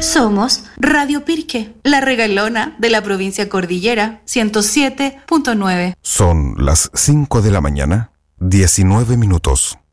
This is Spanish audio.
Somos Radio Pirque, la regalona de la provincia Cordillera, 107.9. Son las 5 de la mañana, 19 minutos.